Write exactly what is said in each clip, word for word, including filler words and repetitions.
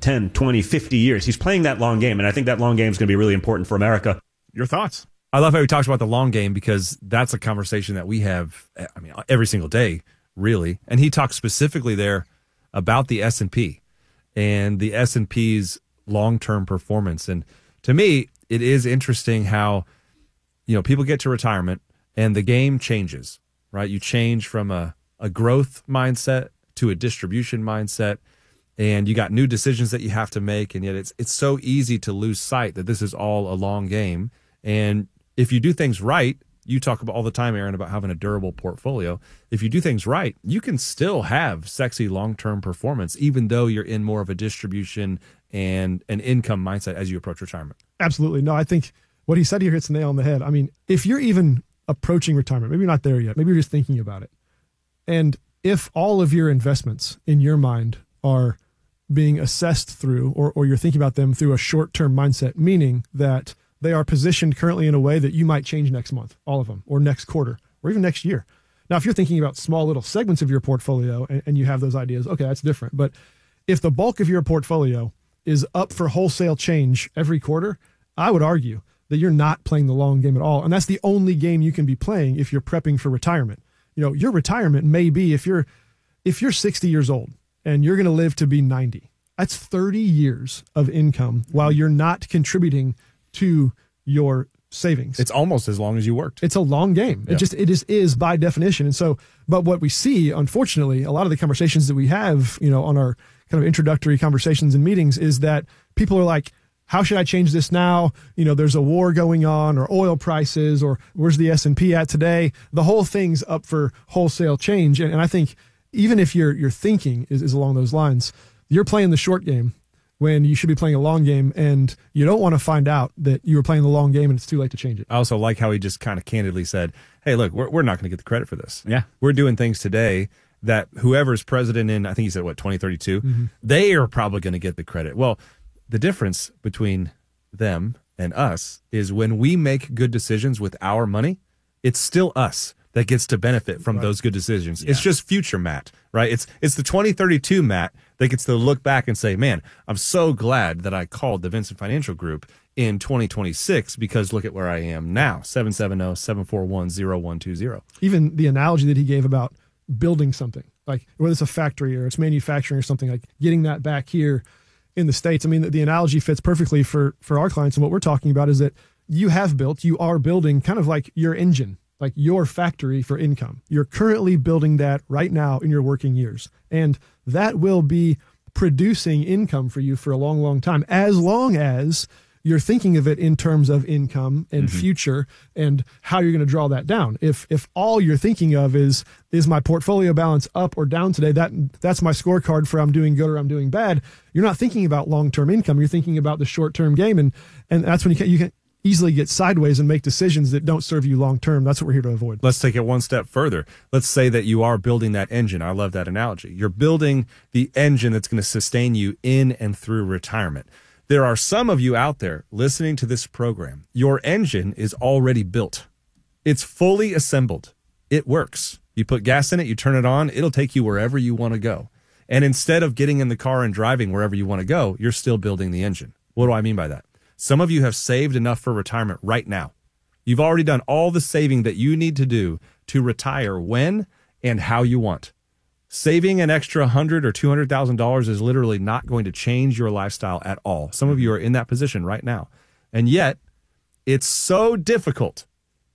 ten, twenty, fifty years. He's playing that long game, and I think that long game is going to be really important for America. Your thoughts? I love how he talks about the long game because that's a conversation that we have, I mean, every single day, really. And he talks specifically there about the S and P and the S and P's long-term performance. And to me, it is interesting how, you know, people get to retirement and the game changes, right? You change from a, a growth mindset to a distribution mindset, and you got new decisions that you have to make. And yet it's it's so easy to lose sight that this is all a long game. And if you do things right, you talk about all the time, Aaron, about having a durable portfolio. If you do things right, you can still have sexy long-term performance, even though you're in more of a distribution and an income mindset as you approach retirement. Absolutely. No, I think what he said here hits the nail on the head. I mean, if you're even approaching retirement, maybe you're not there yet, maybe you're just thinking about it. And if all of your investments in your mind are being assessed through, or, or you're thinking about them through a short-term mindset, meaning that they are positioned currently in a way that you might change next month, all of them, or next quarter, or even next year. Now, if you're thinking about small little segments of your portfolio and, and you have those ideas, okay, that's different. But if the bulk of your portfolio is up for wholesale change every quarter, I would argue that you're not playing the long game at all. And that's the only game you can be playing if you're prepping for retirement. You know, your retirement may be if you're if you're sixty years old and you're going to live to be ninety. That's thirty years of income while you're not contributing to your savings. It's almost as long as you worked. It's a long game. Yeah. It just it is is by definition. And so, but what we see, unfortunately, a lot of the conversations that we have, you know, on our kind of introductory conversations and meetings is that people are like, how should I change this now? You know, there's a war going on, or oil prices, or where's the S and P at today? The whole thing's up for wholesale change. And, and I think even if your your thinking is, is along those lines, you're playing the short game when you should be playing a long game, and you don't want to find out that you were playing the long game and it's too late to change it. I also like how he just kind of candidly said, hey, look, we're, we're not going to get the credit for this. Yeah. We're doing things today that whoever's president in, I think he said, what, twenty thirty-two, mm-hmm. they are probably going to get the credit. Well, the difference between them and us is when we make good decisions with our money, it's still us that gets to benefit from right. those good decisions. Yeah. It's just future Matt, right? It's it's the twenty thirty-two Matt that gets to look back and say, man, I'm so glad that I called the Vincent Financial Group in twenty twenty-six because look at where I am now, seven seven zero, seven four one, zero one two zero. Even the analogy that he gave about building something, like whether it's a factory or it's manufacturing or something, like getting that back here in the States. I mean, the, the analogy fits perfectly for, for our clients. And what we're talking about is that you have built, you are building kind of like your engine, like your factory for income. You're currently building that right now in your working years. And that will be producing income for you for a long, long time, as long as you're thinking of it in terms of income and mm-hmm. future and how you're going to draw that down. If if all you're thinking of is, is my portfolio balance up or down today, that that's my scorecard for I'm doing good or I'm doing bad, you're not thinking about long-term income. You're thinking about the short-term game. And, and that's when you can, you can easily get sideways and make decisions that don't serve you long-term. That's what we're here to avoid. Let's take it one step further. Let's say that you are building that engine. I love that analogy. You're building the engine that's going to sustain you in and through retirement. There are some of you out there listening to this program. Your engine is already built. It's fully assembled. It works. You put gas in it, you turn it on, it'll take you wherever you want to go. And instead of getting in the car and driving wherever you want to go, you're still building the engine. What do I mean by that? Some of you have saved enough for retirement right now. You've already done all the saving that you need to do to retire when and how you want. Saving an extra one hundred thousand dollars or two hundred thousand dollars is literally not going to change your lifestyle at all. Some of you are in that position right now. And yet, it's so difficult.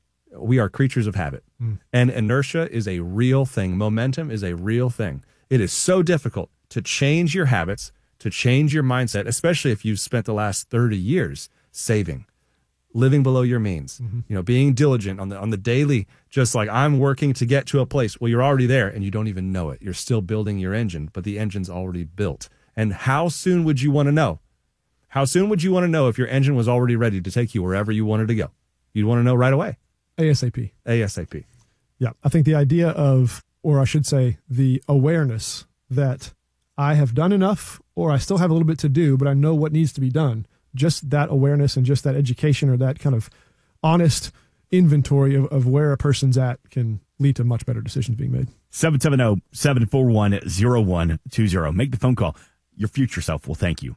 We are creatures of habit. Mm. And inertia is a real thing. Momentum is a real thing. It is so difficult to change your habits, to change your mindset, especially if you've spent the last thirty years saving, living below your means, mm-hmm. you know, being diligent on the on the daily, just like I'm working to get to a place. Well, you're already there and you don't even know it. You're still building your engine, but the engine's already built. And how soon would you want to know? How soon would you want to know if your engine was already ready to take you wherever you wanted to go? You'd want to know right away. ASAP. ASAP. Yeah. I think the idea of, or I should say the awareness that I have done enough or I still have a little bit to do, but I know what needs to be done. Just that awareness and just that education or that kind of honest inventory of, of where a person's at can lead to much better decisions being made. seven seven zero, seven four one, zero one two zero. Make the phone call. Your future self will thank you.